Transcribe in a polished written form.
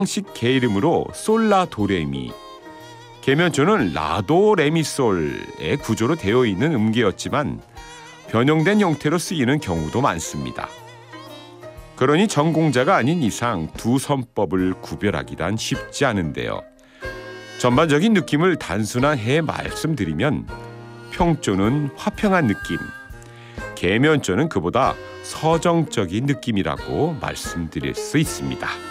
식 개 이름으로 솔라도레미, 계면조는 라도레미솔의 구조로 되어 있는 음계였지만 변형된 형태로 쓰이는 경우도 많습니다. 그러니 전공자가 아닌 이상 두 선법을 구별하기란 쉽지 않은데요. 전반적인 느낌을 단순화해 말씀드리면 평조는 화평한 느낌, 계면조는 그보다 서정적인 느낌이라고 말씀드릴 수 있습니다.